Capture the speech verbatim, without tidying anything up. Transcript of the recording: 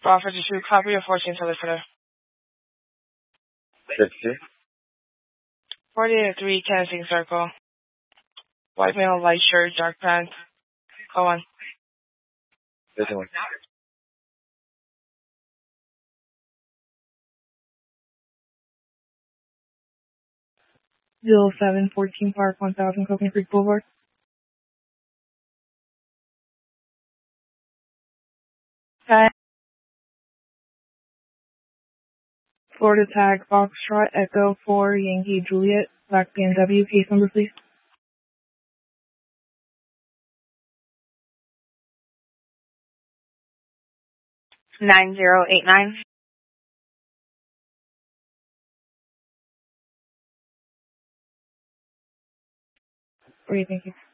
Offer to shoot copy of fourteen solicitor. sixty. forty-eight oh three Kensington Circle. White male, light shirt, dark pants. Go on. fifty-one. zero seven fourteen Park, one thousand Coconut Creek Boulevard. Okay. Florida tag, Foxtrot, Echo four, Yankee, Juliet, Black B M W, case number please. nine zero eight nine. Great, thank you.